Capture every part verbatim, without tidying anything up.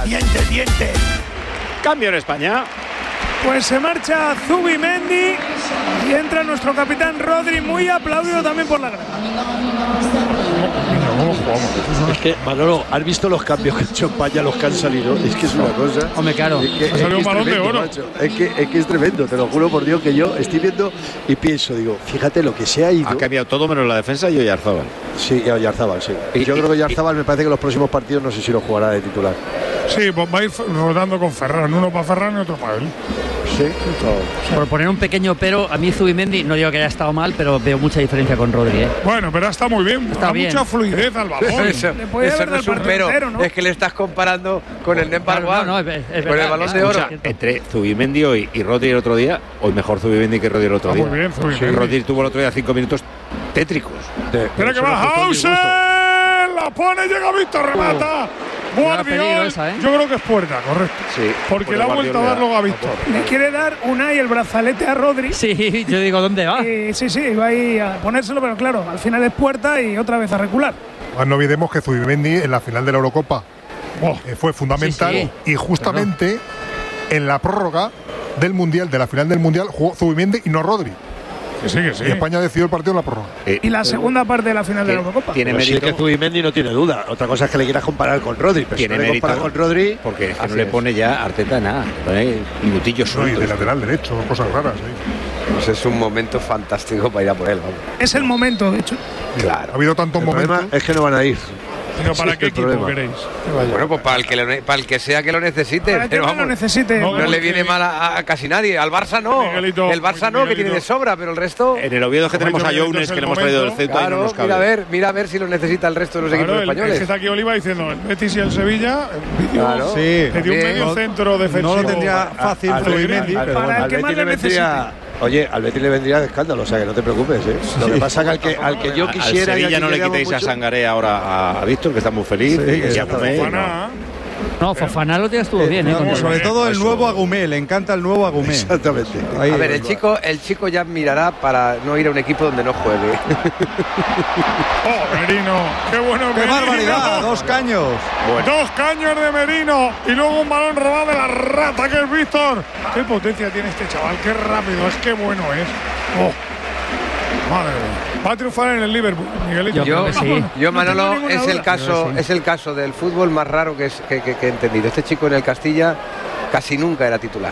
Diente, diente. Cambio en España. Pues se marcha Zubimendi y entra nuestro capitán Rodri, muy aplaudido también por la grada. Es que, Manolo, ¿has visto los cambios que ha hecho España, los que han salido? Es que es una cosa. Hombre, claro. Es que, Ha salido un balón de oro. Es que, es que es tremendo, te lo juro por Dios que yo estoy viendo y pienso, digo, fíjate lo que se ha ido. Ha cambiado todo menos la defensa y Oyarzabal. Sí, y Oyarzabal, sí. Y, yo y, creo que Oyarzabal me parece que los próximos partidos no sé si lo jugará de titular. Sí, pues va a ir rodando con Ferran, uno para Ferran y otro para él. Sí, todo. Por poner un pequeño pero, a mí Zubimendi, no digo que haya estado mal, pero veo mucha diferencia con Rodri, ¿eh? Bueno, pero está muy bien, está da bien. Mucha fluidez al balón. Eso, eso no es un pero, entero, ¿no? Es que le estás comparando con el Nepal claro, no, no, es, es con verdad, el balón es de oro. Escucha, entre Zubimendi hoy y Rodri el otro día, hoy mejor Zubimendi que Rodri el otro ah, día. Muy bien, Zubimendi. Sí, Rodri tuvo el otro día cinco minutos tétricos. Espera que va Hauser, la pone, llega Víctor, remata. Guardiol, esa, ¿eh? Yo creo que es puerta, correcto. Sí, porque le ha vuelto a dar luego a Víctor. Le quiere dar Unai el brazalete a Rodri. Sí, yo digo, ¿dónde va? Y, sí, sí, va ahí a ponérselo, pero claro, al final es puerta y otra vez a recular. No olvidemos que Zubimendi en la final de la Eurocopa oh. eh, fue fundamental sí, sí. y justamente claro. en la prórroga del Mundial, de la final del Mundial, jugó Zubimendi y no Rodri. Que sí, que sí. Y España decidió el partido en la prórroga. Eh, y la segunda parte de la final de la Eurocopa. Tiene mérito. Sí, que Zubimendi no tiene duda. Otra cosa es que le quieras comparar con Rodri. Pero tiene si no mérito le con Rodri, porque es que no le pone ya Arteta nada. ¿eh? Minutillos no, sueltos. y de lateral derecho, cosas raras. ¿eh? Pues es un momento fantástico para ir a por él. Vamos. Es el momento, de hecho. Claro. Ha habido tantos el momentos. Es que no van a ir. Pero ¿para sí, qué equipo problema. queréis? Bueno, pues para el que, lo, para el que sea que lo necesite. Para pero que vamos, lo necesite. No, no le viene mal a, a casi nadie. Al Barça no. Miguelito, el Barça no, Miguelito. que tiene de sobra, pero el resto. En el Oviedo que tenemos a Younes, que le hemos traído del Ceuta. Claro, y no nos cabe. mira a ver, mira a ver si lo necesita el resto de los claro, equipos el, españoles. Es que está aquí Oliva diciendo el Betis y el Sevilla. Claro. Sí. Que dio un medio no, centro defensivo. No lo tendría fácil Zubimendi. Para el que más le necesite. Oye, al Betis le vendría de escándalo, o sea que no te preocupes, ¿eh? Sí. Lo que pasa es que al que, al que yo quisiera. Al Sevilla y no le quitéis a Sangaré ahora a, a Víctor, que está muy feliz. Sí, y a Agumé, Fofana. No, Fofana lo estuvo eh, bien, ¿eh? No, sobre todo el nuevo Agumé, le encanta el nuevo Agumé. Exactamente. Ahí, a ver, el chico, el chico ya mirará para no ir a un equipo donde no juegue. ¡Oh, Merino! ¡Qué bueno, ¡Qué Merino! barbaridad! ¡Dos caños! Bueno. ¡Dos caños de Merino! Y luego un balón robado de la rata que es Víctor. ¡Qué potencia tiene este chaval! ¡Qué rápido! ¡Es que bueno es! ¡Oh! Madre mía. Va a triunfar en el Liverpool, Miguelito. Yo, yo, sí. yo Manolo, no es el caso, sí. es el caso del fútbol más raro que, es, que, que, que he entendido. Este chico en el Castilla casi nunca era titular.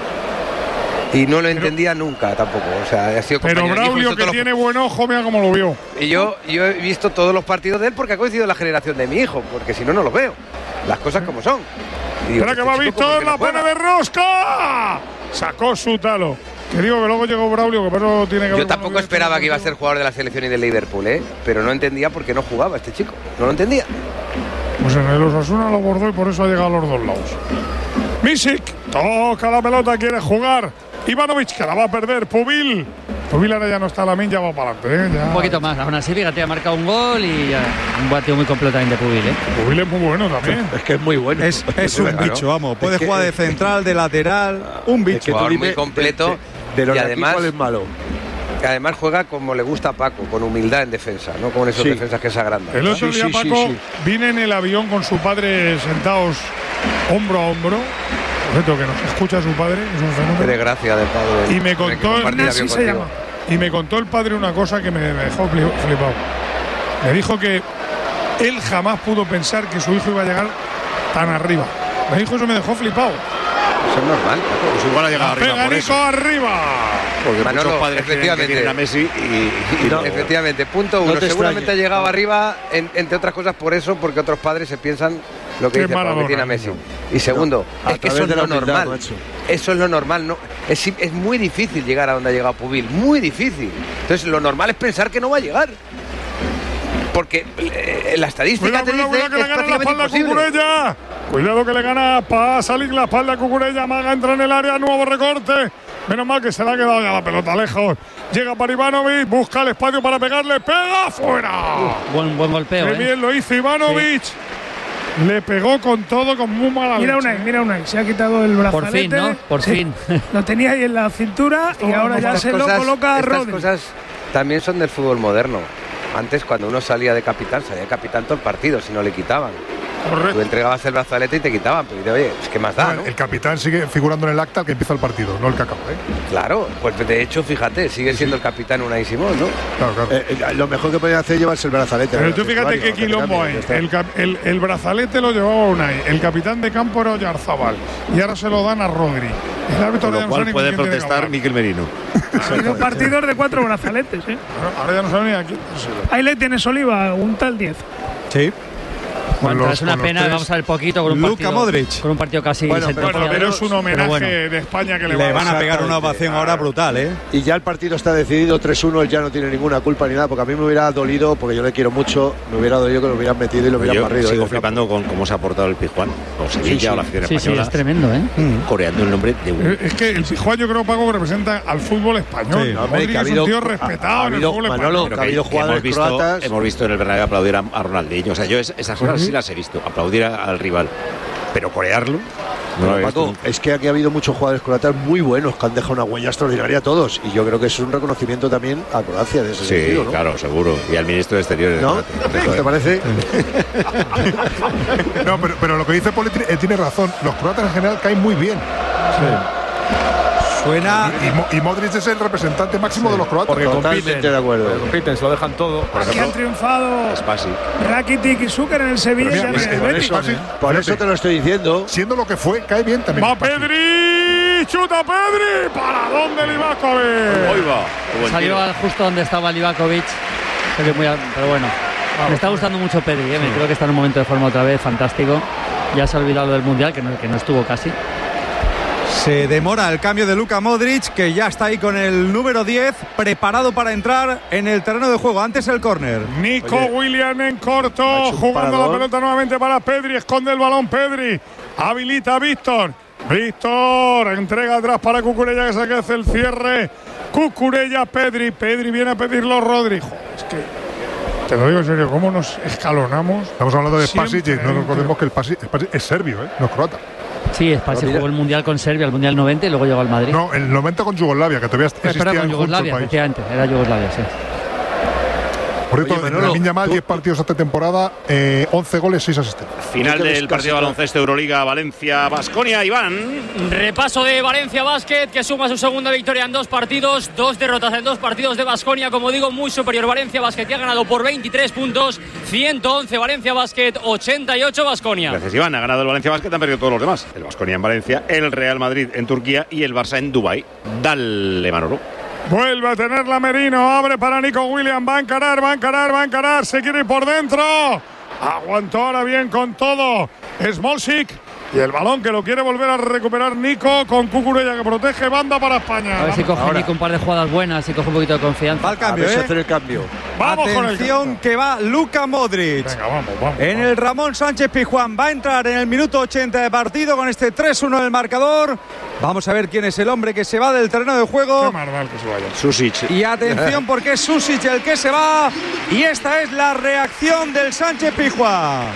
Y no lo entendía pero, nunca tampoco. O sea, ha sido pero Braulio, que tiene los... buen ojo, mira cómo lo vio. Y yo, yo he visto todos los partidos de él porque ha coincidido la generación de mi hijo, porque si no, no los veo. Las cosas como son. Digo, Espera este que va Víctor, la pone de rosca. Sacó su talo. Que digo que luego llegó Braulio, que por eso tiene que Yo tampoco esperaba que iba a ser jugador de la selección y del Liverpool, ¿eh? Pero no entendía por qué no jugaba este chico. No lo entendía. Pues en el Osasuna lo bordó y por eso ha llegado a los dos lados. Misic toca la pelota, quiere jugar. Ivanovic, que la va a perder. Pubil. Pubil ahora ya no está la min, ya va para adelante, ¿eh? Ya. Un poquito más. Aún así, fíjate, ha marcado un gol y ya, un batido muy completo también de Pubil, ¿eh? Pubil es muy bueno también. Es que es muy bueno. Es, es un claro. bicho, vamos. Puede jugar de central, de lateral. Un bicho. Es que jugador muy completo. De, de, de y además es malo. Que además juega como le gusta a Paco, con humildad en defensa, no como en esos sí. defensas que se agrandan. El otro sí, día sí, Paco sí, sí. viene en el avión con su padre sentados hombro a hombro. Por cierto, que nos escucha su padre, es un fenómeno. Qué desgracia del padre. Y me contó, así se llama. Y me contó el padre una cosa que me dejó flipado. Me dijo que él jamás pudo pensar que su hijo iba a llegar tan arriba. Me dijo eso, me dejó flipado. Eso es normal. Pues igual ha llegado arriba por eso. arriba. Porque Manolo, muchos padres efectivamente tienen a Messi y, y no, no. Efectivamente, punto uno. No Seguramente extrañe. ha llegado arriba, en, entre otras cosas, por eso, porque otros padres se piensan lo que Qué dice Pablo, que tiene a Messi. Y segundo, no, es que eso es lo humildad, normal. macho. Eso es lo normal. No, es, es muy difícil llegar a donde ha llegado Pubil. Muy difícil. Entonces, lo normal es pensar que no va a llegar. Porque eh, la estadística cuidado, te dice cuidado, que que es le gana la espalda a Cucurella. Cuidado que le gana para salir la espalda a Cucurella. Maga entra en el área, nuevo recorte. Menos mal que se le ha quedado ya la pelota lejos. Llega para Ivanovic, busca el espacio para pegarle, pega fuera. Uh, buen, buen golpeo. Qué ¿eh? bien lo hizo Ivanovic. Sí. Le pegó con todo, con muy mala Mira leche. Unai, mira Unai, se ha quitado el brazalete. Por fin, ¿no? Por sí. fin. Lo tenía ahí en la cintura y ahora ya se cosas, lo coloca a Estas Rodri. cosas también son del fútbol moderno. Antes, cuando uno salía de capitán, salía de capitán todo el partido, si no le quitaban. Tú entregabas el brazalete y te quitaban, pero oye, es que más da, Bueno, ¿no? el capitán sigue figurando en el acta al que empieza el partido, no el que acaba, ¿eh? Claro, pues de hecho, fíjate, sigue siendo el capitán Unai Simón, ¿no? Claro, claro. Eh, eh, lo mejor que podían hacer es llevarse el brazalete. Pero ¿no? tú fíjate Vestuario, qué que te quilombo cambien, hay. ya está. El, cap- el, el brazalete lo llevaba Unai, el capitán de campo era Oyarzabal y ahora se lo dan a Rodri. El árbitro Con ya lo no sabe cual ni puede con quién tiene que protestar hablar. Miquel Merino. Ha habido partidos de cuatro brazaletes, ¿eh? Ahora- Ahora ya no sabe ni a quién. Ahí le tienes, Oliva, un tal diez. Sí. Bueno, los- es una con los pena, tres. vamos a ver poquito con un Luka partido. Modric. Con un partido casi Bueno, sentenciado. Bueno, pero es un homenaje Pero bueno. de España que le, Le va van a pegar una Exactamente. ovación ahora brutal, ¿eh? Y ya el partido está decidido, tres uno, él ya no tiene ninguna culpa ni nada, porque a mí me hubiera dolido, porque yo le quiero mucho, me hubiera dolido que lo hubieran metido y lo hubieran Yo barrido. sigo ¿eh? flipando con cómo se ha portado el Pizjuán, o Sevilla Sí, sí. o la afición Sí, sí, española, es tremendo, ¿eh? coreando el nombre de un... Eh, Es que el Pizjuán yo creo, Paco, que representa al fútbol español. Sí. No, hombre, Modric que ha es habido- un tío ha- respetado ha en el habido- fútbol Manolo, español. que ha habido hemos jugadores visto, croatas. hemos visto en el Bernabéu aplaudir a, a Ronaldinho, o sea, yo es- esas cosas sí las he visto, aplaudir a- al rival, pero corearlo no lo he visto Paco, nunca. es que aquí ha habido muchos jugadores croatas muy buenos que han dejado una huella extraordinaria a todos, y yo creo que eso es un reconocimiento también a Croacia de ese Sí, sentido, ¿no? claro, seguro, y al ministro de Exteriores. ¿No? fíjate. ¿No te parece? No, pero, pero lo que dice Poli eh, tiene razón. Los croatas en general caen muy bien. Suena. Y, Mo- y Modric es el representante máximo de los croatas. Porque Totalmente compiten, de acuerdo. porque compiten, se lo dejan todo. Por Aquí han ejemplo, triunfado Spassi. Rakitic y Zucker en el Sevilla Pero y mira, en es- el por Betis. eso- sí, Por fíjate. eso te lo estoy diciendo. Siendo lo que fue, cae bien también. Va Pedri, chuta Pedri, ¿para dónde Livakovic? Hoy va, qué buen Salió tiro. al- justo donde estaba Livakovic. Se ve muy a- Pero bueno, me está gustando mucho Pedri, ¿eh? Me creo que está en un momento de forma otra vez fantástico. Ya se ha olvidado lo del Mundial, que no, que no estuvo casi. Se demora el cambio de Luka Modric, que ya está ahí con el número diez, preparado para entrar en el terreno de juego. Antes el córner. Nico Oye, William en corto, ha hecho un jugando la paradón. pelota nuevamente para Pedri, esconde el balón Pedri, habilita a Víctor, Víctor, entrega atrás para Cucurella que se hace el cierre, Cucurella, Pedri, Pedri viene a pedirlo Rodri. Joder, es que, te lo digo en serio, ¿cómo nos escalonamos? Estamos hablando de Siempre Spasic, no hay un recordemos que el Spasic, Spasic es serbio, ¿eh? No es croata. Sí, Spassi jugó el Mundial con Serbia, el Mundial noventa y luego llegó al Madrid. No, el noventa con Yugoslavia, que todavía Eh, Espera, existía con junto el Yugoslavia, país. efectivamente, era Yugoslavia, sí. Por cierto, Oye, Manolo, Lamine Yamal, tú- diez partidos esta temporada, eh, once goles, seis asistencias. Final Tú que ves del partido de casi- baloncesto Euroliga Valencia-Basconia, Iván. Repaso de Valencia Basket, que suma su segunda victoria en dos partidos, dos derrotas en dos partidos de Baskonia, como digo, muy superior Valencia Basket, que ha ganado por veintitrés puntos, ciento once Valencia Basket, ochenta y ocho Baskonia. Gracias, Iván. Ha ganado el Valencia Basket, han perdido todos los demás. El Baskonia en Valencia, el Real Madrid en Turquía y el Barça en Dubái. Dale, Manolo. Vuelve a tenerla Merino, abre para Nico William, va a encarar, va a encarar, va a encarar, se quiere ir por dentro. Aguantó ahora bien con todo Smolcic y el balón que lo quiere volver a recuperar Nico con Cucurella que protege, banda para España. A ver si coge Ahora. Nico un par de jugadas buenas y coge un poquito de confianza. Va el A cambio, ver si ¿eh? hacer el cambio. Vamos con el Atención, que va Luka Modric. Venga, vamos, vamos. En el Ramón Sánchez Pizjuán va a entrar en el minuto ochenta de partido con este tres uno del marcador. Vamos a ver quién es el hombre que se va del terreno de Qué juego. mal que se vaya. Susic. Y atención porque es Susic el que se va. Y esta es la reacción del Sánchez Pizjuán.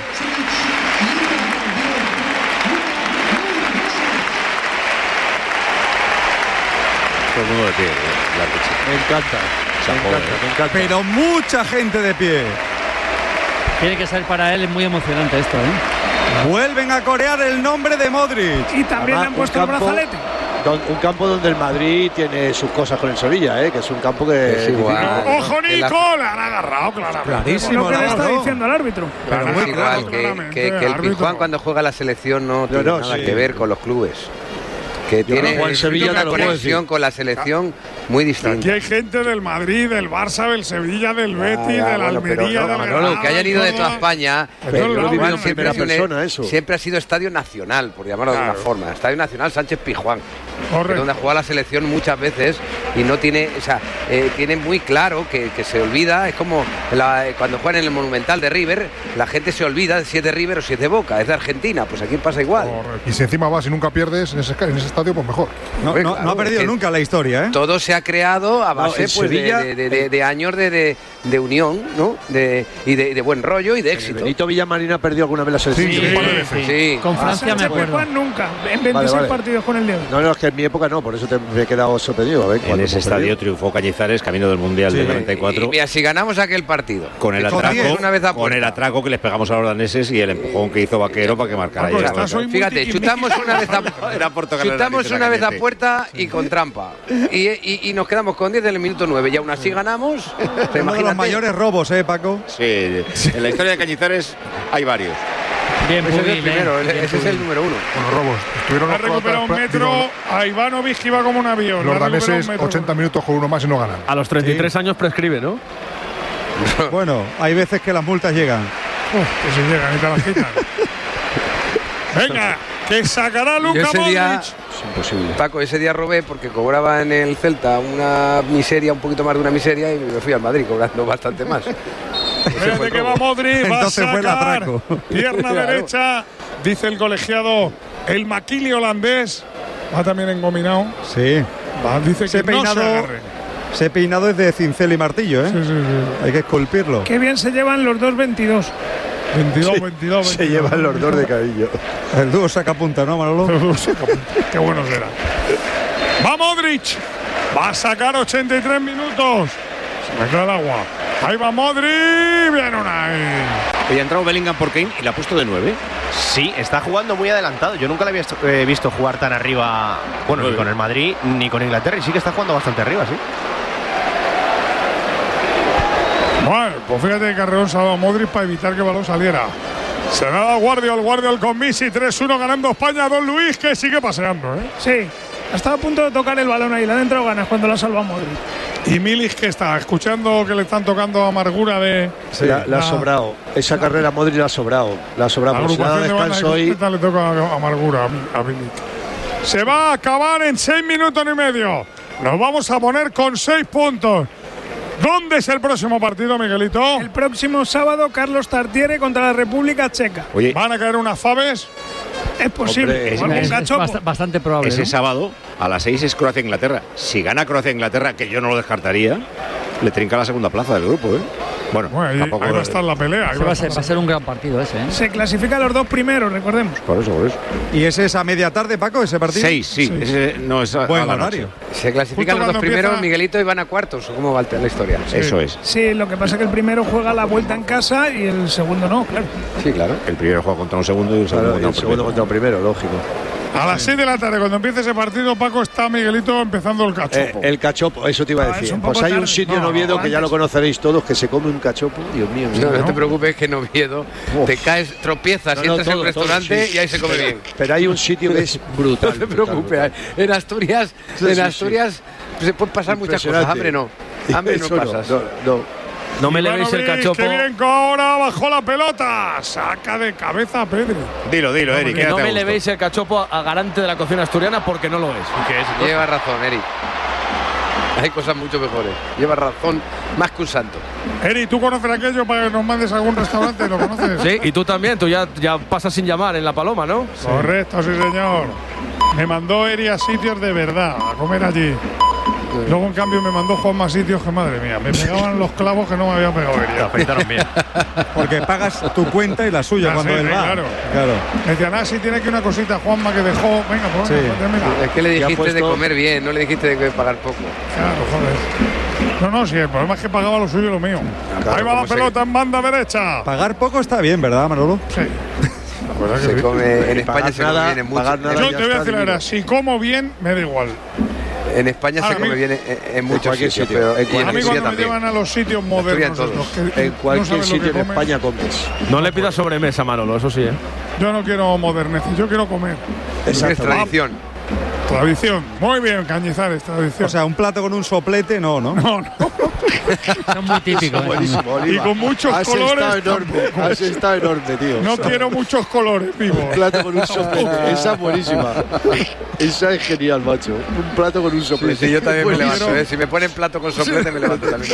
Todo el mundo de pie. eh, la leche. Me encanta. Me encanta, me encanta. Pero mucha gente de pie. Tiene que ser para él muy emocionante esto, ¿eh? Vuelven a corear el nombre de Modric. Y también le Además, han puesto un el campo- brazalete. Don- un campo donde el Madrid tiene sus cosas con el Sevilla, ¿eh? Que es un campo que Es igual. difícil. ¡Ojo, Que la- Nico! Le han agarrado, claramente. Clarísimo, Lo que le no, está no. diciendo el árbitro. Claro, Es claro, igual que, claramente, que- que el árbitro. Pizjuán cuando juega la selección no tiene no, nada sí. que ver con los clubes. Que Yo no tiene juego en Sevilla, una te lo puedo conexión decir. con la selección muy Aquí distinta. hay gente del Madrid, del Barça, del Sevilla, del Ya, Betis, ya, del bueno, pero Almería, no, del Manolo, Granada, que hayan ido de toda Córdoba. España, Pero pero yo lo he Pizjuán vivido en siempre, primera ha sido un- persona, eso. siempre ha sido estadio nacional, por llamarlo de Claro. alguna forma. Estadio nacional Sánchez Pizjuán. Correcto. Donde ha jugado la selección muchas veces y no tiene, o sea, eh, tiene muy claro que, que se olvida, es como la- cuando juegan en el Monumental de River, la gente se olvida si es de River o si es de Boca, es de Argentina, pues aquí pasa igual. Y si encima vas y nunca pierdes en ese, en ese estadio, pues mejor. No, Hombre, no- claro, no ha perdido que- nunca la historia, ¿eh? Todo se ha creado a base en pues, de, Sevilla- de- de- de- de años de, de- de unión, ¿no? De, y de, de buen rollo y de éxito. Benito Villamarín ha perdido alguna vez la selección. Sí, Sí, un par de veces. Sí. Con Francia me Sánchez acuerdo. Pizjuán nunca. En veintiséis vale. partidos con el dedo. No, no, es que en mi época no, por eso te, me he quedado sorprendido. A ver, En cuando En ese estadio triunfó Cañizares, camino del Mundial Sí. del noventa y cuatro. Y, y mira, si ganamos aquel partido. Con el Con atraco, diez, una vez a con el puerta. atraco que les pegamos a los daneses y el empujón que hizo Vaquero para que marcara Paco, ahí. estás hoy muy Fíjate, tiquismiqui. chutamos una vez a, Era por tocarle la chutamos nariz a una vez a Cañete. puerta y con trampa. Y, y- y nos quedamos con diez en el minuto nueve y aún así ganamos. O sea, Uno de los imagínate. mayores robos, ¿eh, Paco? Sí, en la historia de Cañizares hay varios. Bien, Ese es el Pubil, ¿eh? primero, Bien, ese es el Pubil. número uno. Bueno, robos. Estuvieron Ha los recuperado un croatas, metro digo, a Ivanovic, que iba como un avión. Le los ha recuperado daneses un metro. ochenta minutos con uno más y no ganan. A los treinta y tres años prescribe, ¿no? Bueno, hay veces que las multas llegan. Uf, que se llegan y te las quitan. Venga, que sacará Yo Luka ese día, Modric. Es imposible. Paco, ese día robé porque cobraba en el Celta una miseria, un poquito más de una miseria, y me fui al Madrid cobrando bastante más. Espérate que va Modric, va a Entonces fue el sacar. atraco. Pierna Claro. derecha, dice el colegiado, el maquili holandés. Va también engominado. Sí. Va, dice Ese que no se peinado, agarre. ese peinado es de cincel y martillo, ¿eh? Sí, sí, sí. Hay que esculpirlo. Qué bien se llevan los dos veintidós. veintidós, Sí, veintidós, Se veintidós. llevan los dos de cariño. El dúo saca punta, ¿no, Manolo? Qué bueno será. Va Modric. Va a sacar ochenta y tres minutos. Se me cae el agua. Ahí va Modric. Viene una ahí. Hoy ha entrado Bellingham por Kane y la ha puesto de nueve. Sí, está jugando muy adelantado. Yo nunca le había eh, visto jugar tan arriba, bueno, ni con el Madrid ni con Inglaterra, y sí que está jugando bastante arriba, sí. Bueno, pues fíjate que Carreón se ha dado a Modric para evitar que el balón saliera. Se le ha dado Guardiol, Guardiol con Messi, tres uno ganando España, Don Luis, que sigue paseando, ¿eh? Sí, ha estado a punto de tocar el balón ahí, le han entrado ganas cuando la salva Modric. Y Milik, que está escuchando que le están tocando amargura de Sí, la, la ha la- sobrado. Esa carrera Modric la ha sobrado. La ha sobrado. la Pues si le ha dado agrupación de banda descanso hoy. completa, le toca amargura a Mi- a Milik. Se va a acabar en seis minutos y medio. Nos vamos a poner con seis puntos. ¿Dónde es el próximo partido, Miguelito? El próximo sábado, Carlos Tartiere contra la República Checa. Oye, ¿Van a caer unas faves? Es posible. Hombre, o algún Es, es cachopo. bast- bastante probable. ese ¿no? sábado a las seis es Croacia-Inglaterra. Si gana Croacia-Inglaterra, que yo no lo descartaría, le trinca la segunda plaza del grupo, ¿eh? Bueno, Bueno, ahí, tampoco. ahí va a estar la pelea. ahí Ese va a va, a ser, estar va a ser un gran partido ese, ¿eh? Se clasifican los dos primeros, recordemos. Por eso, por eso. ¿Y ese es a media tarde, Paco, ese partido? Seis, sí. Sí. Ese no es a, Buen a la horario. noche. Se clasifican Justo los dos cuando primeros, empieza- Miguelito, y van a cuartos. ¿O cómo va la historia? Eso es. Sí, lo que pasa es que el primero juega la vuelta en casa y el segundo no, claro. Sí, claro. El primero juega contra un segundo y el segundo Claro, y contra el un segundo primero. contra el primero, lógico. A las seis de la tarde, cuando empiece ese partido, Paco, está Miguelito empezando el Eh, cachopo. el cachopo, eso te iba a Ah, decir. es un poco Pues hay un tarde. sitio en No, Oviedo no, que ya lo antes. conoceréis todos, que se come un cachopo. Dios mío. No, no, ¿no? te preocupes, que en Oviedo te caes, tropiezas No, y no, entras en todo, un todo, restaurante sí. y ahí se come Pero- bien. Pero hay un sitio que es brutal. No te brutal, preocupes. brutal. En Asturias, Sí, en sí, Asturias se pueden pasar muchas cosas. Impresionante. Hambre no. Hambre no Eso pasas. No, no. No me levéis el Ivanovic, cachopo. que bien que ahora bajó la pelota. Saca de cabeza a Pedri. Dilo, dilo, Eric. Que no quédate a me gusto. levéis el cachopo a garante de la cocina asturiana porque no lo es. Lleva razón, Eric. Hay cosas mucho mejores. Lleva razón más que un santo. Eri, ¿tú conoces aquello para que nos mandes a algún restaurante? ¿Lo conoces? Sí, y tú también, tú ya, ya pasas sin llamar en La Paloma, ¿no? Correcto, sí, señor. Me mandó Eri a sitios de verdad, a comer allí. Luego, en cambio, me mandó Juanma a sitios que, madre mía, me pegaban los clavos que no me había pegado Eri. Afeitaron bien. Porque pagas tu cuenta y la suya Ah, cuando sí, él sí, va. claro. Claro. Me decían, ah, sí, tiene aquí una cosita, Juanma, que dejó. Venga, pues, Sí. venga, pues, mira. Es que le Ya ha dijiste de puesto- comer bien, no le dijiste de pagar poco. Claro, joder. No, no, sí, el problema es que pagaba lo suyo y lo mío. Claro, Ahí va la como se- pelota en banda derecha. Pagar poco está bien, ¿verdad, Manolo? Sí. La verdad que Se sí. come, en Y España pagar se come nada, bien en pagar mucho. nada. Yo ya te voy a está decir la verdad, divino. si como bien, me da igual. En España A se mí- come bien en, en muchos cualquier sitios, sitio. pero En y en A mí Asturias cuando me también. llevan a los sitios modernos, todos. estos que En no cualquier saben lo sitio que en comen, España comes. No le pidas sobremesa, Manolo, eso sí, ¿eh? yo no quiero moderneces, yo quiero comer. Es tradición. Tradición. Muy bien, Cañizares, tradición. O sea, un plato con un soplete, no, ¿no? no, no. Son muy típicos. ¿eh? Buenísimo, Y Oliva. con muchos Has colores. estado enorme, tampoco. has estado enorme, tío. No quiero muchos colores vivos. Un plato con un soplete. Esa es buenísima. Esa es genial, macho. Un plato con un Sí, soplete. sí, yo también me Buenísimo. levanto. ¿eh? Si me ponen plato con soplete, me levanto también.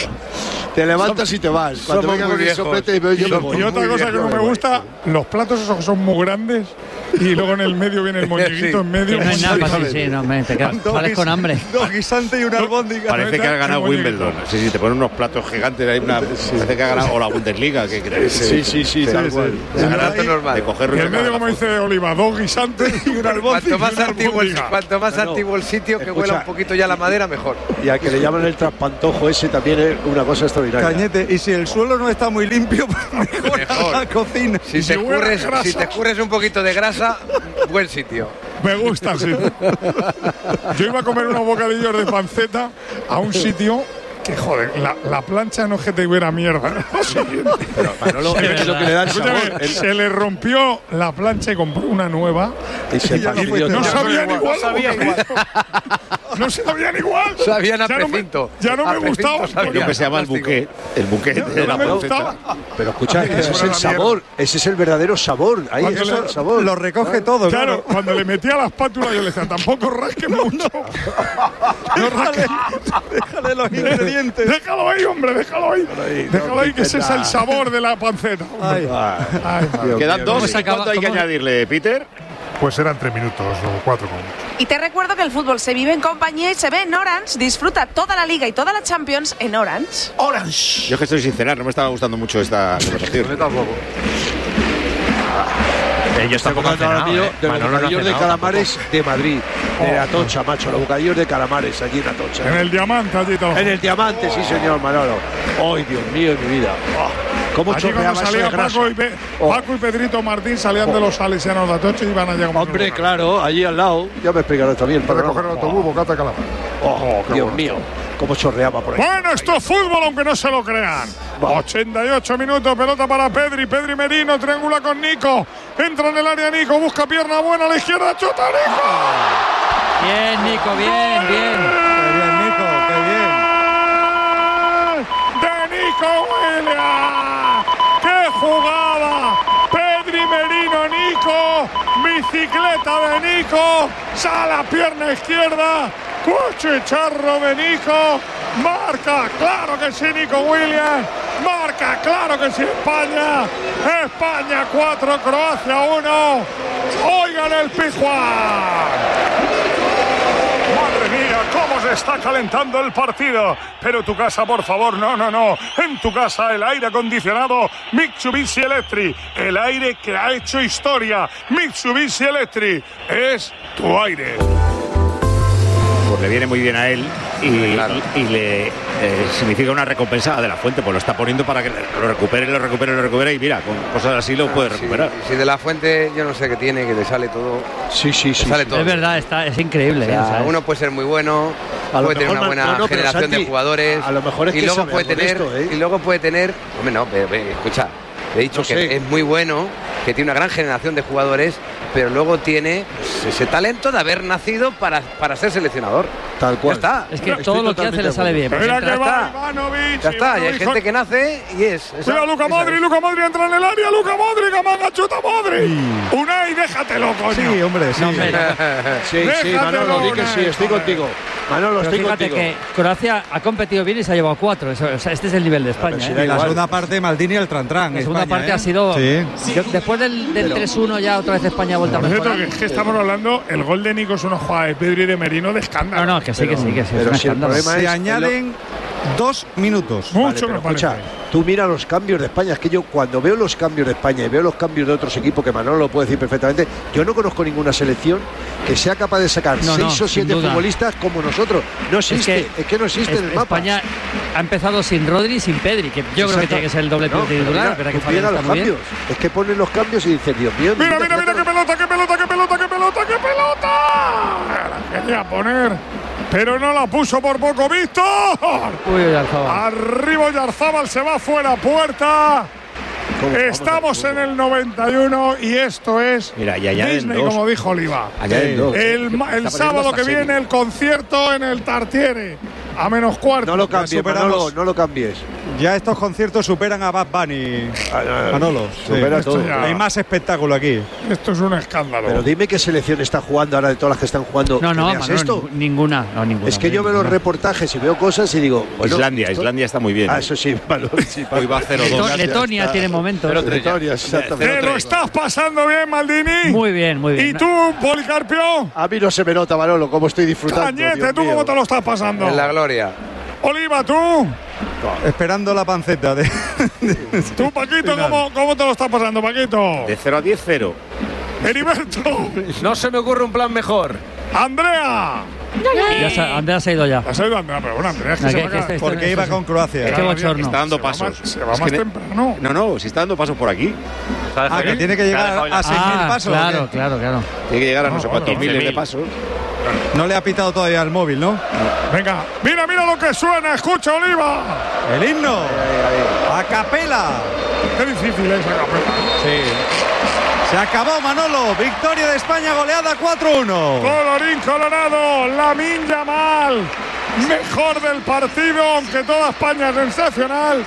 Te levantas y te vas. Cuando somos venga muy con el viejos. soplete, yo me Y voy. otra Muy cosa que viejo, no me voy. gusta, los platos esos que son muy grandes, y luego en el medio viene el moñiguito, Sí. en medio. Que no hay nada, moñiguito. sí, sí, no, me, te quedas, sales con hambre. Dos guisantes y una albóndiga. Parece que ha ganado Wimbledon. Sí, sí, te ponen unos platos gigantes ahí, una, parece que ha ganado o la Bundesliga. Que, que, Sí, sí, sí, tal cual. De, Plato normal. de coger Y en medio, como dice Oliva, dos guisantes y una Cuanto más, albóndiga. antiguo el, cuanto más No, no. antiguo el sitio, que Escucha. huela un poquito ya la madera, mejor. Y al que le llaman el traspantojo ese también es una cosa extraordinaria. Cañete, y si el suelo no está muy limpio, pues mejor, Mejor. la cocina. Si si te, huele a escurres, grasa. si te escurres un poquito de grasa, buen sitio. Me gusta, sí. Yo iba a comer unos bocadillos de panceta a un sitio que, joder, la, la plancha no es que te hubiera mierda. Lo siguiente. Pero Manolo, Sí, es lo verdad. que le da el sabor. Escúchame, El- se le rompió la plancha y compró una nueva. Y se ya no, fastidió no todo. sabían No igual. sabía los bocadillos. No sabían igual. Sabían a Ya no me- precinto. Ya no A me precinto gustaba. sabían. Lo que se llama el Fantástico. buquet. El buquet Ya de no la me panceta. gustaba. Pero escucha, ese es Bueno, el la sabor. Ese es el verdadero sabor. Ahí Cuando eso le- es el sabor. Lo recoge todo, Claro, claro. cuando le metía la espátula yo le decía, tampoco rasque mucho. No rasque. Déjale los ingredientes. Déjalo ahí, hombre, déjalo ahí. Déjalo ahí, que ese es el sabor de la panceta. hombre. Ay. Ay, Dios Quedan mío, dos. ¿Cómo se ¿Y acaba- cuánto hay que cómo- añadirle, Peter? Pues eran tres minutos o cuatro como mucho. Y te recuerdo que el fútbol se vive en compañía y se ve en Orange. Disfruta toda la Liga y toda la Champions en Orange. Orange. Yo es que estoy sin cenar, no me estaba gustando mucho esta conversación. Ellos Está tampoco han contando ahora cenado, mío ¿eh? de los Manolo no ha bocadillos de cenado calamares de Madrid, de Atocha, macho, los bocadillos de calamares allí en Atocha. En el diamante allí todo. En el diamante, sí señor Manolo. ¡Ay, Dios mío de mi vida! Oh, ¿Cómo Allí cuando chorreaba eso de salía grasa? Paco y, Pe- Oh. Paco y Pedrito Martín salían de los salesianos de Atocha y iban allá como Hombre, claro, allí al lado. Ya me explicarás también. Para Pero coger el autobús, bocata de calamar. Oh, Dios mío, cómo chorreaba por ahí. Bueno, esto es fútbol, aunque no se lo crean. ochenta y ocho minutos, pelota para Pedri. Pedri Merino, triangula con Nico. Entra en el área Nico, busca pierna buena a la izquierda, chuta Nico. Bien, Nico, bien, bien. Qué bien, Nico, qué bien. De Nico Williams. ¡Qué jugada! Pedri Merino, Nico. Bicicleta de Nico. Sale a pierna izquierda. Cuchicharro de Nico. Marca, claro que sí, Nico Williams. Marca, claro que sí, España. España cuatro, Croacia uno. Oigan el Pizjuán. Madre mía, cómo se está calentando el partido. Pero tu casa, por favor, no, no, no. En tu casa el aire acondicionado Mitsubishi Electric. El aire que ha hecho historia. Mitsubishi Electric es tu aire. Pues le viene muy bien a él y, Claro. y- y le eh, significa una recompensa de la fuente, pues lo está poniendo para que lo recupere, lo recupere, lo recupere y mira, con cosas así lo puede recuperar. Si, si de la fuente, yo no sé qué tiene, que le sale todo. Sí, sí, sí. Le sale sí. todo. Es verdad, está, es increíble. O sea, ¿eh? O sea, es- uno puede ser muy bueno, A lo puede tener mejor una man- buena no, no, pero generación Santi, de jugadores a lo mejor es y que luego sabe puede algo de tener esto, ¿eh? y luego puede tener, hombre, no, pero, pero, escucha, le he dicho No que sé. es muy bueno, que tiene una gran generación de jugadores, pero luego tiene pues, ese talento de haber nacido para, para ser seleccionador. Tal cual. Ya está. es que Estoy todo lo que hace totalmente le sale de bien. porque Mira entra- que va está. Ivanovic. Ya está, y hay Ivanovic gente con- que nace y es. esa- Cuidado, Luka esa Modric, es. Luka Modric entra en el área, Luka Modric, Amanga, chuta Modric. Unai, déjatelo, coño. Sí, hombre, sí. No, hombre, no. Sí, sí, Déjatelo, Manolo, di que sí, Unai, estoy joder. contigo. Manolo, Pero estoy fíjate contigo. que Croacia ha competido bien y se ha llevado cuatro. Eso- o sea, este es el nivel de España. si ¿eh? da Y la igual. segunda parte, Maldini el Trantrán. La segunda España, parte ¿eh? ha sido. Sí. Yo- después del, del tres uno ya otra vez España ha vuelto a Por cierto, mejorar. que es que estamos hablando, el gol de Nico es una jugada de Pedri y de Merino de escándalo. No, no, que sí, que sí, que sí. pero es un si el escándalo. problema Se es- añaden dos minutos. Mucho Vale, me pero escucha, parece. tú mira los cambios de España. Es que yo cuando veo los cambios de España y veo los cambios de otros equipos, que Manolo lo puede decir perfectamente, yo no conozco ninguna selección que sea capaz de sacar No, no, seis o sin siete duda. futbolistas como nosotros. No existe, es que, no existe es- en el mapa. España ha empezado sin Rodri y sin Pedri, que yo creo que Exacto. tiene que ser el doble No, pero titular. mira, pero que tú mira Fabián los está muy bien. cambios. Es que ponen los cambios y dicen, Dios mío. Mira, mira, mira, qué pelota, qué pelota, qué pelota, qué pelota, qué pelota. La quería poner, pero no la puso por poco, Víctor. Uy, Oyarzabal. Arriba Oyarzábal se va fuera puerta. ¿Cómo? Estamos en el noventa y uno y esto es Mira, y añaden Disney, dos. como dijo Oliva. Añaden dos. El, ma- el Está sábado poniendo que hasta viene serie. el concierto en el Tartiere a menos cuarto. No lo cambies, superamos. Manolo, no lo cambies. Ya estos conciertos superan a Bad Bunny, Manolo. Supera Sí. todo. Hay más espectáculo aquí. Esto es un escándalo. Pero dime qué selección está jugando ahora de todas las que están jugando. No, no, ¿Que veas Manolo, esto? ning- ninguna, no, ninguna. Es que yo veo los reportajes y veo cosas y digo. Bueno, Islandia, esto- Islandia está muy bien. Ah, eso sí, Manolo, sí, Hoy va cero Leto- dos. Letonia tiene momentos. Letonia, exactamente. ¿Te lo estás pasando bien, Maldini? Muy bien, muy bien. ¿Y tú, Policarpio? A mí no se me nota, Manolo, cómo estoy disfrutando. Cañete, Dios ¿tú mío. cómo te lo estás pasando? En la gloria. Oliva, ¿tú? Esperando la panceta de. ¿Tú, Paquito, cómo, cómo te lo estás pasando, Paquito? De cero a diez, cero. Heriberto. No se me ocurre un plan mejor. Andrea. Ya se, Andrea se ha ido ya. Ha salido Andrea, pero bueno, Andrea es que No, se que- va a que quedar- este- Porque iba con Croacia. Qué bochorno. Está dando Se va pasos. más- se va Es más que ne- temprano. No, no, si está dando pasos por aquí. Ah, que tiene que llegar a seis mil Ah, pasos. ¿o claro, qué? claro, claro. Tiene que llegar a no, No, sé bueno, cuántos miles de once mil. pasos. No le ha pitado todavía el móvil, ¿no? Venga, mira, mira lo que suena. Escucha, Oliva. El himno. A capela. Qué difícil es esa capela. Sí. Se acabó, Manolo. Victoria de España, goleada cuatro uno. Colorín colorado, Lamine Yamal, mejor del partido, aunque toda España es sensacional.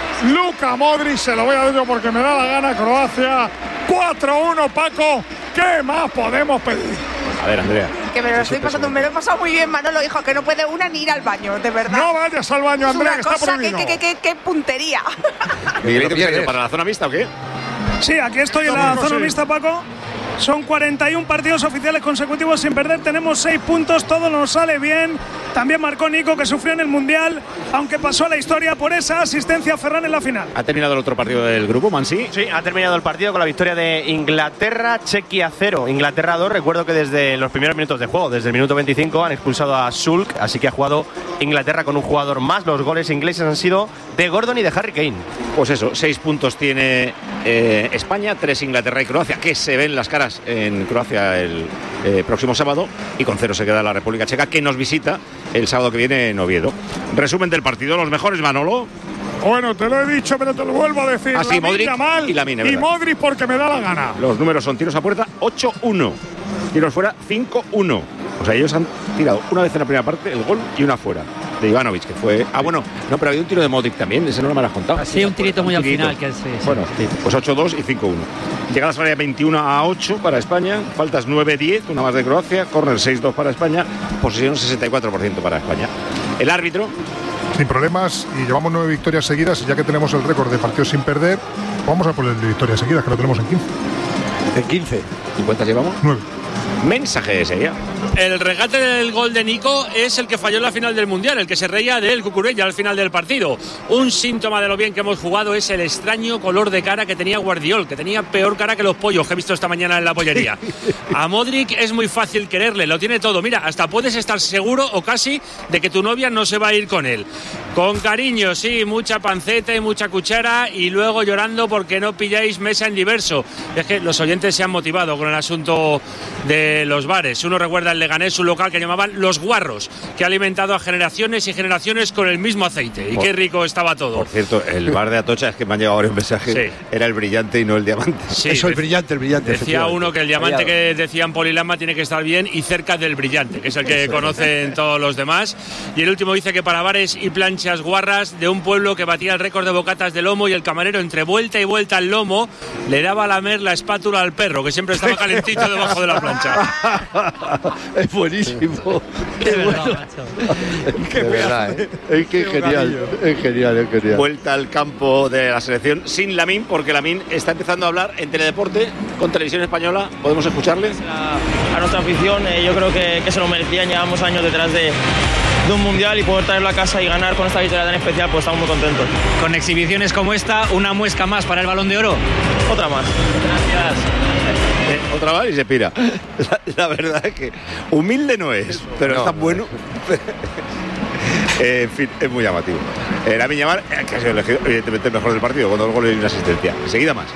Luka Modric, se lo voy a dar yo porque me da la gana, Croacia. cuatro uno, Paco. ¿Qué más podemos pedir? A ver, Andrea. Que me lo estoy pasando, me lo he pasado muy bien, Manolo, hijo, que no puede una ni ir al baño, de verdad. No vayas al baño, es Andrea, una que está cosa que, prohibido. que, que, que puntería. Miguelito, ¿qué pierdes. ha ido para la zona mixta o qué? Sí, aquí estoy en la Vamos, zona sí. mixta, Paco. Son cuarenta y uno partidos oficiales consecutivos sin perder. Tenemos seis puntos, todo nos sale bien. También marcó Nico, que sufrió en el Mundial, aunque pasó a la historia por esa asistencia a Ferran en la final. ¿Ha terminado el otro partido del grupo, Mansi? Sí, ha terminado el partido con la victoria de Inglaterra, Chequia cero, Inglaterra dos. Recuerdo que desde los primeros minutos de juego, desde el minuto veinticinco, han expulsado a Sulk, así que ha jugado Inglaterra con un jugador más. Los goles ingleses han sido de Gordon y de Harry Kane. Pues eso, seis puntos tiene eh, España, tres Inglaterra y Croacia, que se ven las caras en Croacia el eh, próximo sábado, y con cero se queda la República Checa, que nos visita el sábado que viene en Oviedo. Resumen del partido, los mejores, Manolo. Bueno, te lo he dicho, pero te lo vuelvo a decir. Ah, sí, Lamine Modric Yamal y Lamine, y ¿verdad? Modric porque me da la gana. Los números son tiros a puerta ocho uno, tiros fuera cinco uno. O sea, ellos han tirado una vez en la primera parte el gol y una fuera. De Ivanovic, que fue. Ah, bueno, no, pero había un tiro de Modric también, ese no me lo has contado. Sí, un tirito muy al tirito. final. Que sí, sí. Bueno, pues ocho dos y cinco uno. Llegada salida veintiuno a ocho para España, faltas nueve diez, una más de Croacia, córner seis dos para España, posesión sesenta y cuatro por ciento para España. El árbitro. Sin problemas, y llevamos nueve victorias seguidas, y ya que tenemos el récord de partidos sin perder, vamos a por el de victorias seguidas, que lo tenemos en quince. En quince. ¿Y cuántas llevamos? nueve. Mensaje ese ya. El regate del gol de Nico es el que falló en la final del Mundial, el que se reía de él, Cucurella, al final del partido. Un síntoma de lo bien que hemos jugado es el extraño color de cara que tenía Guardiol, que tenía peor cara que los pollos que he visto esta mañana en la pollería. A Modric es muy fácil quererle, lo tiene todo. Mira, hasta puedes estar seguro o casi de que tu novia no se va a ir con él. Con cariño, sí, mucha panceta y mucha cuchara, y luego llorando porque no pilláis mesa en diverso. Es que los oyentes se han motivado con el asunto de los bares. Uno recuerda el Leganés, un local que llamaban Los Guarros, que ha alimentado a generaciones y generaciones con el mismo aceite. Y Por, qué rico estaba todo. Por cierto, el bar de Atocha, es que me han llegado varios mensajes, Sí. era el brillante y no el diamante. Sí, Eso, el brillante, el brillante. Decía efectivamente. uno que el diamante que decían Polilama tiene que estar bien y cerca del brillante, que es el que conocen todos los demás. Y el último dice que para bares y planchas guarras de un pueblo que batía el récord de bocatas de lomo, y el camarero entre vuelta y vuelta al lomo le daba a lamer la espátula al perro, que siempre estaba calentito debajo de la plancha. Es buenísimo. Qué De verdad, bueno. macho. Qué verdad, ¿eh? Es que es genial. Es genial, es genial. Vuelta al campo de la selección sin Lamine, porque Lamine está empezando a hablar en Teledeporte con Televisión Española. ¿Podemos escucharle? A, a nuestra afición, eh, yo creo que, que se lo merecían. Llevamos años detrás de, de un mundial, y poder traerlo a casa y ganar con esta victoria tan especial, pues estamos muy contentos. Con exhibiciones como esta, una muesca más para el Balón de Oro. Otra más. Gracias. Eh, otra vez y se pira. La, la verdad es que humilde no es, pero No. es tan bueno. Eh, en fin, es muy llamativo. Eh, Lamine Yamal, eh, que ha sido elegido, evidentemente, el mejor del partido, con dos goles y una asistencia. Enseguida más.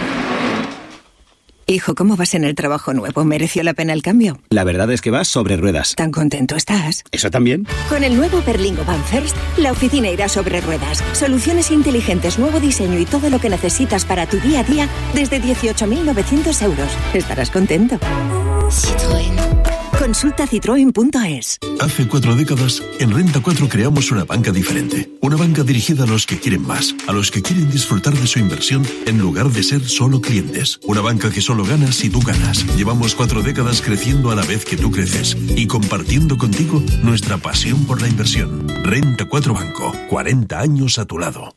Hijo, ¿cómo vas en el trabajo nuevo? ¿Mereció la pena el cambio? La verdad es que vas sobre ruedas. ¿Tan contento estás? ¿Eso también? Con el nuevo Berlingo Van First, la oficina irá sobre ruedas. Soluciones inteligentes, nuevo diseño y todo lo que necesitas para tu día a día desde dieciocho mil novecientos euros. Estarás contento. Citroën. Con Consulta citroen punto es. Hace cuatro décadas, en Renta cuatro creamos una banca diferente. Una banca dirigida a los que quieren más, a los que quieren disfrutar de su inversión en lugar de ser solo clientes. Una banca que solo gana si tú ganas. Llevamos cuatro décadas creciendo a la vez que tú creces y compartiendo contigo nuestra pasión por la inversión. Renta cuatro Banco, cuarenta años a tu lado.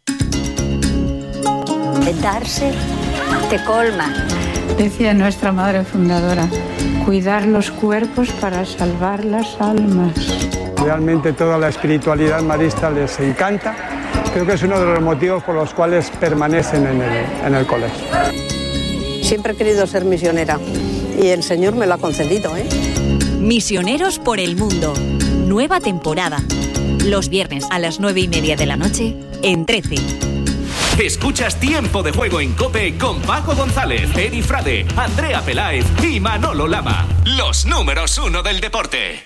Darse te colma. Decía nuestra madre fundadora, cuidar los cuerpos para salvar las almas. Realmente toda la espiritualidad marista les encanta. Creo que es uno de los motivos por los cuales permanecen en el, en el colegio. Siempre he querido ser misionera y el Señor me lo ha concedido, ¿eh? Misioneros por el mundo. Nueva temporada. Los viernes a las nueve y media de la noche en trece. Escuchas Tiempo de Juego en COPE con Paco González, Eri Frade, Andrea Peláez y Manolo Lama. Los números uno del deporte.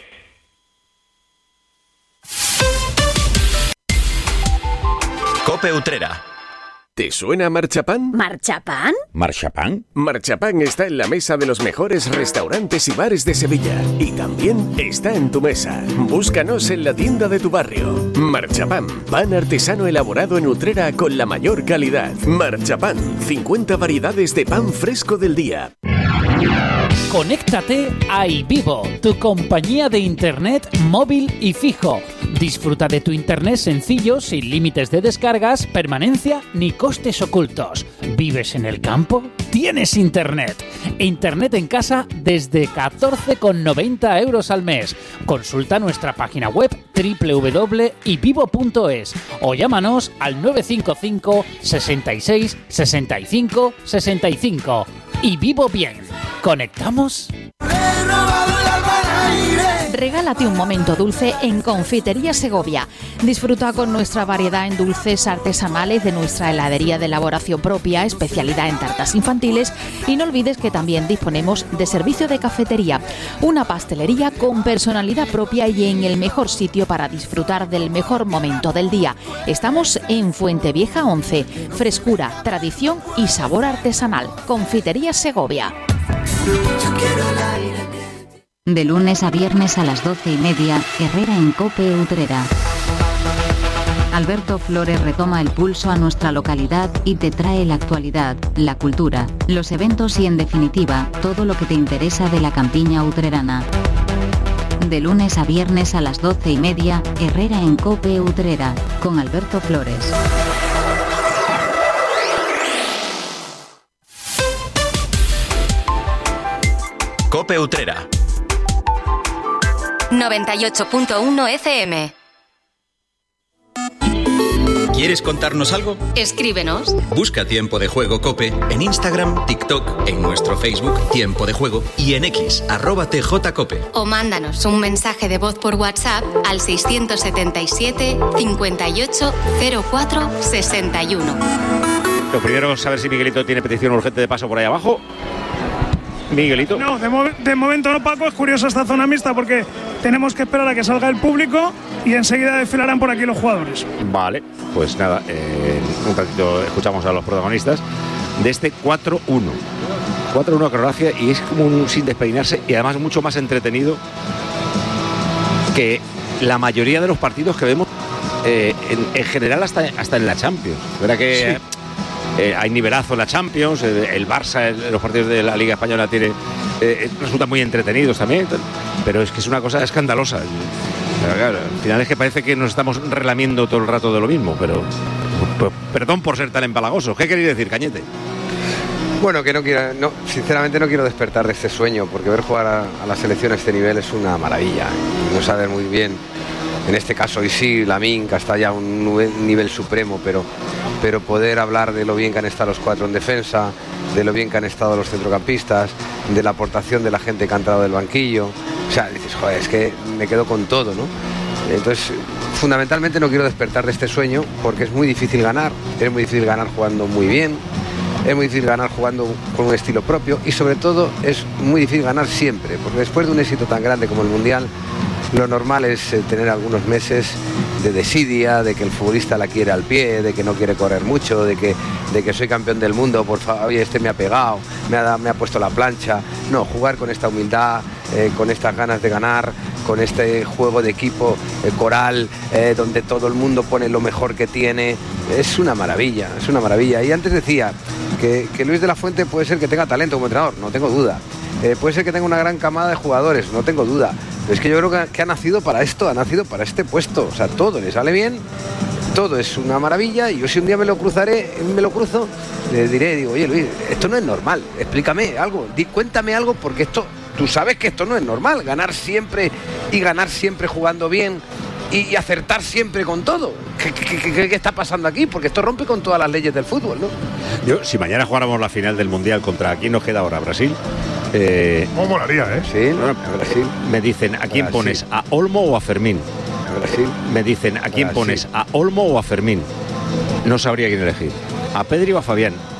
COPE Utrera. ¿Te suena Marchapán? ¿Marchapán? ¿Marchapán? Marchapán está en la mesa de los mejores restaurantes y bares de Sevilla. Y también está en tu mesa. Búscanos en la tienda de tu barrio. Marchapán, pan artesano elaborado en Utrera con la mayor calidad. Marchapán, cincuenta variedades de pan fresco del día. Conéctate a iVivo, tu compañía de internet móvil y fijo. Disfruta de tu internet sencillo, sin límites de descargas, permanencia ni costes ocultos. ¿Vives en el campo? ¡Tienes internet! Internet en casa desde catorce con noventa euros al mes. Consulta nuestra página web doble u doble u doble punto ivivo punto es o llámanos al nueve cinco cinco, sesenta y seis, sesenta y cinco, sesenta y cinco. Y vivo bien. ¿Conectamos? Regálate un momento dulce en Confitería Segovia. Disfruta con nuestra variedad en dulces artesanales de nuestra heladería de elaboración propia, especialidad en tartas infantiles, y no olvides que también disponemos de servicio de cafetería, una pastelería con personalidad propia y en el mejor sitio para disfrutar del mejor momento del día. Estamos en Fuentevieja once. Frescura, tradición y sabor artesanal. Confitería Segovia. De lunes a viernes a las doce y media, Herrera en COPE Utrera. Alberto Flores retoma el pulso a nuestra localidad y te trae la actualidad, la cultura, los eventos y, en definitiva, todo lo que te interesa de la campiña utrerana. De lunes a viernes a las doce y media, Herrera en COPE Utrera, con Alberto Flores. COPE Utrera. noventa y ocho punto uno F M. ¿Quieres contarnos algo? Escríbenos. Busca Tiempo de Juego COPE en Instagram, TikTok, en nuestro Facebook Tiempo de Juego y en X, arroba tjcope. O mándanos un mensaje de voz por WhatsApp al seiscientos setenta y siete, cincuenta y ocho, cero cuatro, sesenta y uno. Lo primero es saber si Miguelito tiene petición urgente de paso por ahí abajo. Miguelito. No, de, mo de momento no, Paco. Es curiosa esta zona mixta porque tenemos que esperar a que salga el público y enseguida desfilarán por aquí los jugadores. Vale, pues nada, eh, un ratito escuchamos a los protagonistas de este cuatro uno. cuatro uno a Croacia, y es como un sin despeinarse y además mucho más entretenido que la mayoría de los partidos que vemos eh, en, en general hasta, hasta en la Champions. ¿Verdad que sí? Eh, hay nivelazo en la Champions, eh, el Barça en los partidos de la Liga Española tiene eh, resultan muy entretenidos también, pero es que es una cosa escandalosa. Pero claro, al final es que parece que nos estamos relamiendo todo el rato de lo mismo, pero pues, perdón por ser tan empalagosos. ¿Qué queréis decir, Cañete? Bueno, que no quiero, no, sinceramente no quiero despertar de este sueño, porque ver jugar a, a la selección a este nivel es una maravilla. No saber muy bien, en este caso hoy sí, Lamine, que está ya a un nivel supremo, pero, pero poder hablar de lo bien que han estado los cuatro en defensa, de lo bien que han estado los centrocampistas, de la aportación de la gente que ha entrado del banquillo. O sea, dices, joder, es que me quedo con todo, ¿no? Entonces, fundamentalmente no quiero despertar de este sueño, porque es muy difícil ganar, es muy difícil ganar jugando muy bien, es muy difícil ganar jugando con un estilo propio y sobre todo es muy difícil ganar siempre, porque después de un éxito tan grande como el Mundial, lo normal es eh, tener algunos meses de desidia, de que el futbolista la quiere al pie, de que no quiere correr mucho, de que, de que soy campeón del mundo, por favor, oye, este me ha pegado, me ha, me ha puesto la plancha. No, jugar con esta humildad, eh, con estas ganas de ganar, con este juego de equipo eh, coral, eh, donde todo el mundo pone lo mejor que tiene. Es una maravilla, es una maravilla. Y antes decía que, que Luis de la Fuente puede ser que tenga talento como entrenador, no tengo duda. Eh, puede ser que tenga una gran camada de jugadores, no tengo duda. Pero es que yo creo que, que ha nacido para esto, ha nacido para este puesto. O sea, todo le sale bien, todo es una maravilla. Y yo si un día me lo cruzaré, me lo cruzo, le diré, digo, oye Luis, esto no es normal, explícame algo, di, cuéntame algo, porque esto, tú sabes que esto no es normal, ganar siempre y ganar siempre jugando bien y, y acertar siempre con todo. ¿Qué, qué, qué, ¿Qué está pasando aquí? Porque esto rompe con todas las leyes del fútbol, ¿no? Yo, si mañana jugáramos la final del Mundial contra quién nos queda ahora, Brasil. Eh, ¿Cómo molaría, eh? Sí, no, Brasil. Me dicen, ¿a quién Brasil. pones? ¿A Olmo o a Fermín? Brasil. Me dicen, ¿a quién Brasil. pones? ¿A Olmo o a Fermín? No sabría quién elegir. ¿A Pedri o a Fabián?